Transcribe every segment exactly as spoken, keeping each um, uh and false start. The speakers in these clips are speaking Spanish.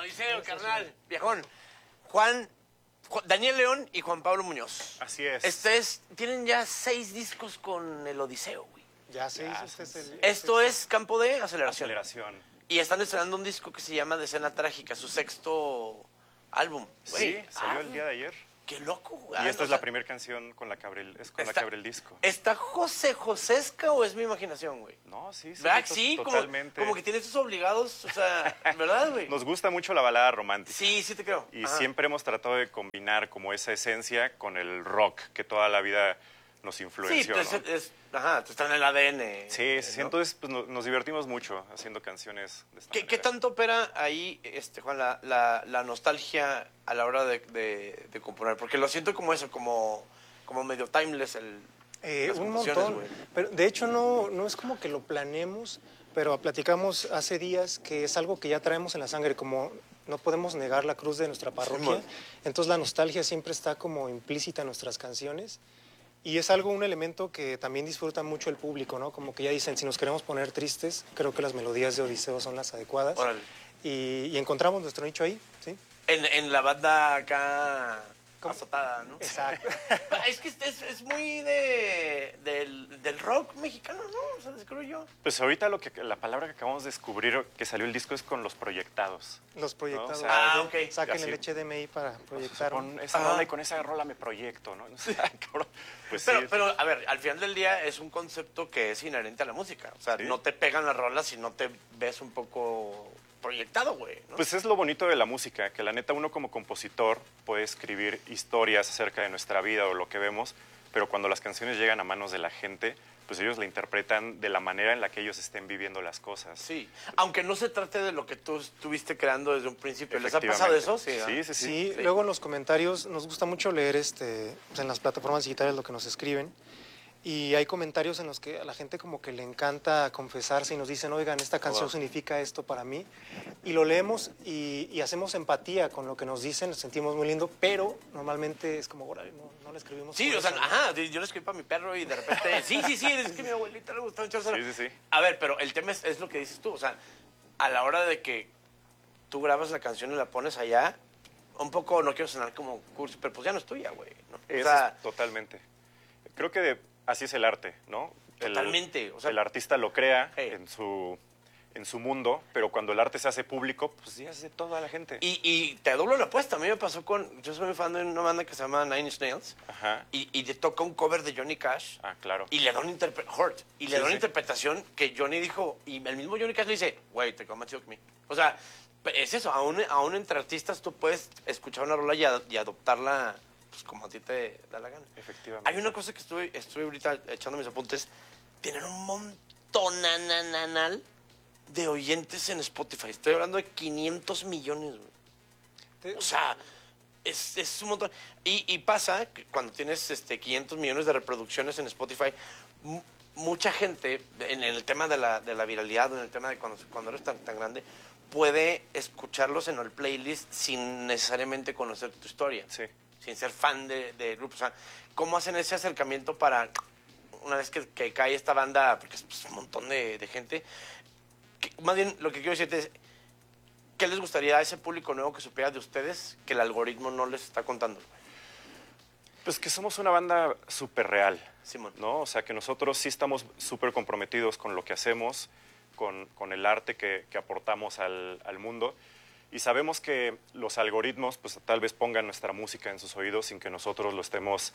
Odiseo, carnal, viejón. Juan, Ju- Daniel León y Juan Pablo Muñoz. Así es. Este es, tienen ya seis discos con el Odiseo, güey. Ya sí, Ya, este es el... Esto es campo de aceleración. Aceleración. Y están estrenando un disco que se llama Decena Trágica, su sexto álbum. Sí, Güey, salió ah, el día de ayer. Qué loco, güey. Y Ah, esta no, es o la sea, primera canción con la que abre el, es con la está- que abre el disco. ¿Está José Josesca o es mi imaginación, güey? No, sí, sí. ¿Verdad? to- Sí, como, totalmente. como que tiene estos obligados, o sea, ¿verdad, güey? Nos gusta mucho la balada romántica. Sí, sí te creo. Y Ajá. siempre hemos tratado de combinar como esa esencia con el rock que toda la vida nos Sí, influenció, pues, ¿no? es, es- ajá, está en el A D N. Sí, sí, sí, ¿no? entonces pues, no- nos divertimos mucho haciendo canciones de esta ¿Qué, manera. qué tanto opera ahí, este, Juan, la, la, la nostalgia a la hora de, de- de componer? Porque lo siento como eso, como, como medio timeless el, Eh, las un composiciones, montón. güey. Pero de hecho no, no es como que lo planeemos, pero platicamos hace días que es algo que ya traemos en la sangre, como no podemos negar la cruz de nuestra parroquia. Simón. Entonces la nostalgia siempre está como implícita en nuestras canciones. Y es algo, un elemento que también disfruta mucho el público, ¿no? Como que ya dicen, si nos queremos poner tristes, creo que las melodías de Odiseo son las adecuadas. Órale. Y, y encontramos nuestro nicho ahí, ¿sí? En, en la banda acá ¿Cómo? azotada, ¿no? Exacto. Es que es, es muy de, del, del rock mexicano, ¿no? O sea, les creo yo. Pues ahorita lo que, la palabra que acabamos de descubrir que salió el disco es con los proyectados. Los proyectados. No, o sea, Ah, ok. Saquen así. el H D M I para proyectar. Con esa Ajá. rola y con esa rola me proyecto, ¿no? O sea, cabrón, pues Pero, sí, pero, a ver, al final del día es un concepto que es inherente a la música. O sea, Sí. no te pegan las rolas si no te ves un poco proyectado, güey, ¿no? Pues es lo bonito de la música, que la neta uno como compositor puede escribir historias acerca de nuestra vida o lo que vemos, pero cuando las canciones llegan a manos de la gente, pues ellos la interpretan de la manera en la que ellos estén viviendo las cosas. Sí, aunque no se trate de lo que tú estuviste creando desde un principio. ¿Les ha Efectivamente. pasado eso? Sí, Sí, ¿ah? sí, sí. Sí, Sí. luego en los comentarios nos gusta mucho leer este, pues, en las plataformas digitales lo que nos escriben. Y hay comentarios en los que a la gente como que le encanta confesarse y nos dicen, oigan, esta canción wow. significa esto para mí. Y lo leemos y, y hacemos empatía con lo que nos dicen, nos sentimos muy lindo, pero normalmente es como, órale, no, no le escribimos. Sí, por o sea, eso, ¿no? ajá, yo le escribí para mi perro y de repente, sí, sí, sí, es que a mi abuelita le gustaba un chorro. Sí, sí, sí. A ver, pero el tema es, es lo que dices tú, o sea, a la hora de que tú grabas la canción y la pones allá, un poco, no quiero sonar como cursi, pero pues ya no es tuya, güey, ¿no? O Eso sea, es totalmente. Creo que de- así es el arte, ¿no? El- Totalmente, o sea- el artista lo crea Hey. en su en su mundo, pero cuando el arte se hace público, pues ya es de toda la gente. y, y te doblo la apuesta, a mí me pasó con, yo soy muy fan de una banda que se llama Nine Inch Nails, Ajá. y, y le toca un cover de Johnny Cash, Ah, claro. y le da una interpretación, y le Sí, da una sí. interpretación que Johnny dijo, y el mismo Johnny Cash le dice, wait, te come me. O sea, es eso, aún, aún entre artistas tú puedes escuchar una rola y, ad- y adoptarla pues, como a ti te da la gana. Efectivamente. Hay una cosa que estoy, estoy ahorita echando mis apuntes, tienen un montón nananal de oyentes en Spotify. Estoy hablando de quinientos millones, güey. Te- O sea, es, es un montón. Y, y pasa que cuando tienes este, quinientos millones de reproducciones en Spotify, mu- mucha gente, en, el tema de la, de la viralidad, en el tema de cuando, cuando eres tan, tan grande, puede escucharlos en el playlist sin necesariamente conocer tu historia, Sí. sin ser fan de, de grupos. O sea, ¿cómo hacen ese acercamiento para, una vez que, que cae esta banda, porque es pues, un montón de, de gente, que- más bien lo que quiero decirte es, ¿qué les gustaría a ese público nuevo que supiera de ustedes que el algoritmo no les está contando? Pues que somos una banda súper real, Simón. ¿no? O sea, que nosotros sí estamos súper comprometidos con lo que hacemos, con, con el arte que, que aportamos al, al mundo. Y sabemos que los algoritmos, pues tal vez pongan nuestra música en sus oídos sin que nosotros lo estemos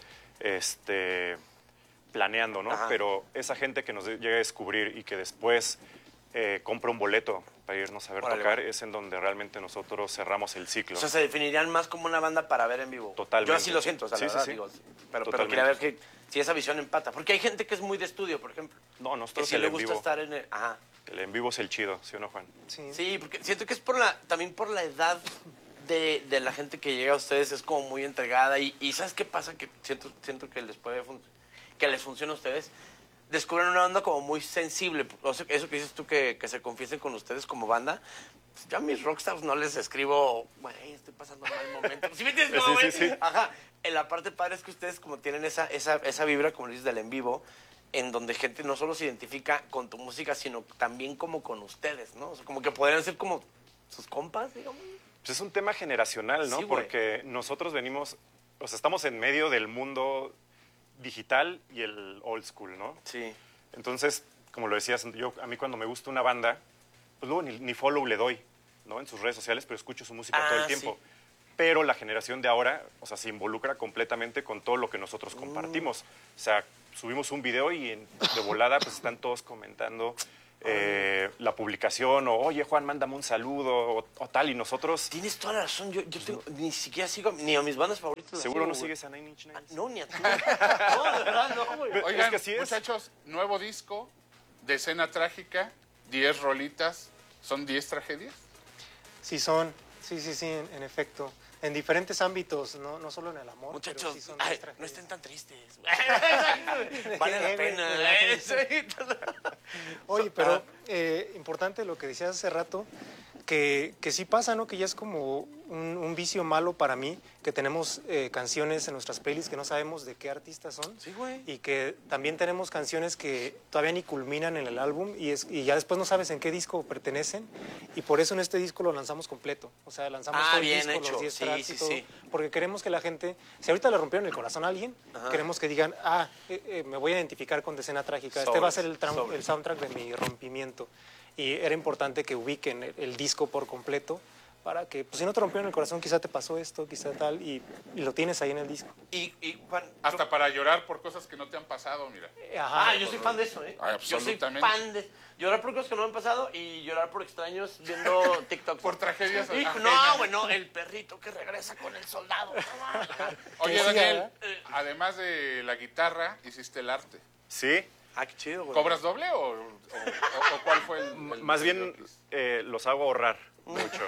este, planeando, ¿no? Ajá. Pero esa gente que nos llega a descubrir y que después eh, compra un boleto para irnos a ver Órale, tocar, va. es en donde realmente nosotros cerramos el ciclo. O sea, se definirían más como una banda para ver en vivo. Totalmente. Yo así lo siento, o sea, Sí, la sí, verdad, sí. digo, pero, pero Totalmente. quería ver que, si esa visión empata. Porque hay gente que es muy de estudio, por ejemplo. No, Que nosotros sí el le en gusta vivo. estar en el... Ajá. El en vivo es el chido, ¿sí o no, Juan? Sí. Sí, porque siento que es por la, también por la edad de, de la gente que llega a ustedes, es como muy entregada. Y, y ¿sabes qué pasa? Que siento, siento que les puede fun- que les funciona a ustedes. Descubren una banda como muy sensible. O sea, eso que dices tú, que, que se confiesen con ustedes como banda. Pues yo a mis rockstars no les escribo, güey, estoy pasando un mal momento. ¿Sí me entiendes? Sí, No, sí, güey. sí. Ajá. En la parte padre es que ustedes como tienen esa, esa, esa vibra, como dices, del en vivo, en donde gente no solo se identifica con tu música, sino también como con ustedes, ¿no? O sea, como que podrían ser como sus compas, digamos. Pues es un tema generacional, ¿no? Sí, güey. Porque nosotros venimos, o sea, estamos en medio del mundo digital y el old school, ¿no? Sí. Entonces, como lo decías, yo, a mí cuando me gusta una banda, pues luego ni, ni follow le doy, ¿no? En sus redes sociales, pero escucho su música Ah, todo el tiempo. sí. Pero la generación de ahora, o sea, se involucra completamente con todo lo que nosotros compartimos. O sea, subimos un video y en- de volada pues están todos comentando eh, la publicación o, oye, Juan, mándame un saludo o, o tal. Y nosotros, Tienes toda la razón. Yo, yo tengo- ni siquiera sigo ni a mis bandas favoritas. las seguro sigo, no güey. sigues a Nine Inch Ah, Nails. no, ni a ti. No, de verdad, no, güey. Pero- Oigan, es que así es. muchachos, nuevo disco de Escena Trágica, diez rolitas, ¿son diez tragedias? Sí son, sí, sí, sí, en, en efecto. En diferentes ámbitos, no, no solo en el amor. Muchachos, pero sí son ay, diez no tragedias. estén tan tristes. Vale la Eh, güey, pena. de la eh, sí. Oye, pero Ah. eh, importante lo que decías hace rato, que, que sí pasa, ¿no? Que ya es como un, un vicio malo para mí, que tenemos eh, canciones en nuestras playlists que no sabemos de qué artistas son. Sí, güey. Y que también tenemos canciones que todavía ni culminan en el álbum y, es, y ya después no sabes en qué disco pertenecen. Y por eso en este disco lo lanzamos completo. O sea, lanzamos Ah, todo el bien disco, hecho. los diez Sí, tracks sí, y todo. sí. Porque queremos que la gente, si ahorita le rompieron el corazón a alguien, Ajá. queremos que digan, ah, eh, eh, me voy a identificar con Decena Trágica. Este va a ser el, tram- Sobres. el soundtrack de mi rompimiento. Y era importante que ubiquen el, el disco por completo para que, pues si no te rompieron el corazón, quizá te pasó esto, quizá tal, y, y lo tienes ahí en el disco. Y, y Juan. Hasta para llorar por cosas que no te han pasado, mira. Eh, Ajá. Ah, yo soy fan de eso, ¿eh? Ah, Yo soy absolutamente. fan de llorar por cosas que no me han pasado y llorar por extraños viendo TikTok. Por tragedias Hijo, ajenas. no, bueno, el perrito que regresa con el soldado. Oye, Sí, Daniel, ¿verdad? además de la guitarra, hiciste el arte. Sí, Ah, qué chido, güey. ¿Cobras doble o, o- o- o cuál fue el, el- más el bien videoclip? eh, los hago ahorrar mucho.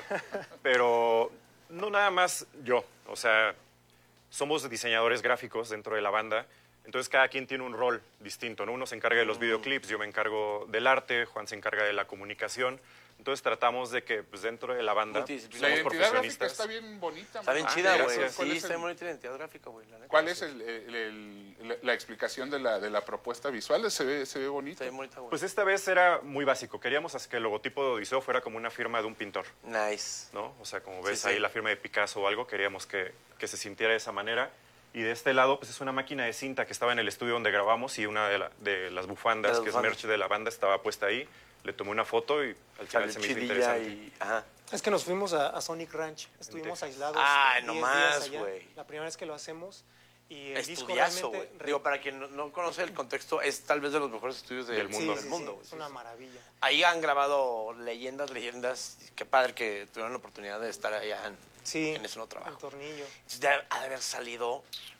Pero no nada más yo. O sea, somos diseñadores gráficos dentro de la banda. Entonces cada quien tiene un rol distinto, ¿no? Uno se encarga de los videoclips, yo me encargo del arte, Juan se encarga de la comunicación. Entonces tratamos de que pues, dentro de la banda Multidisciplinar. La somos identidad gráfica profesionistas. está bien bonita. Está bien mamá. chida, Ah, güey. gracias. ¿Cuál Sí, es está el- muy bonita identidad gráfica, güey. la neta. ¿Cuál es el- el- el- la- la explicación de la, de la propuesta visual? Se ve, se ve bonita. Está bien bonita, güey. Pues esta vez era muy básico. Queríamos hacer que el logotipo de Odiseo fuera como una firma de un pintor, Nice. ¿no? O sea, como ves Sí, ahí sí. la firma de Picasso o algo, queríamos que, que se sintiera de esa manera. Y de este lado, pues es una máquina de cinta que estaba en el estudio donde grabamos y una de, la- de las bufandas, De las que es bufandas. merch de la banda, estaba puesta ahí. Le tomé una foto y al final Sale se me hizo chidilla interesante. y... Ajá. Es que nos fuimos a, a Sonic Ranch, estuvimos Texas. aislados. Ay, diez no días más, allá. güey. La primera vez que lo hacemos. Y el disco Estudiazo, güey. realmente... Digo, para quien no, no conoce el contexto, es tal vez de los mejores estudios del Del Sí, mundo. sí, del sí, mundo, sí, güey. es una maravilla. Ahí han grabado leyendas, leyendas. Qué padre que tuvieron la oportunidad de estar allá en, Sí, en ese nuevo el trabajo. tornillo. De ha de haber salido...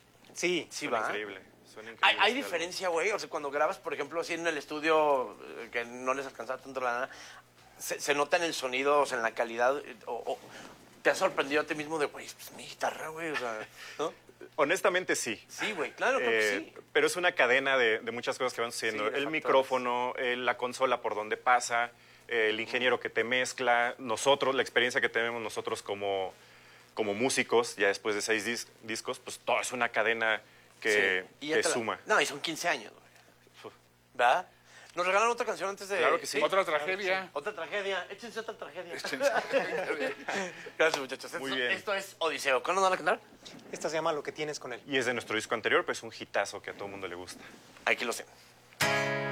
Sí, Sí, Suena va. increíble. Suena ¿Hay, increíble hay este diferencia, güey? O sea, cuando grabas, por ejemplo, así en el estudio, eh, que no les alcanzaba tanto la lana, ¿se, se nota en el sonido, o sea, en la calidad? eh, O, o ¿te has sorprendido a ti mismo de, güey, pues mi guitarra, güey? O sea, ¿no? álbum. Honestamente, sí. Sí, güey, claro, claro que Eh, sí. Pero es una cadena de, de muchas cosas que van sucediendo. Sí, de el factores. micrófono, eh, la consola por donde pasa, eh, el ingeniero que te mezcla, nosotros, la experiencia que tenemos nosotros como, como músicos, ya después de seis dis- discos, pues todo es una cadena que, Sí. Y ya que te la- suma. No, y son quince años, güey. ¿Verdad? ¿Nos regalan otra canción antes de...? Claro que sí. Otra tragedia. Otra tragedia. Échense otra tragedia. Échense. Gracias, muchachos. Muy esto, bien. esto es Odiseo. ¿Cuándo nos van a cantar? esta se llama Lo que tienes con él. Y es de nuestro disco anterior, pues un hitazo que a todo el mundo le gusta. Aquí lo sé.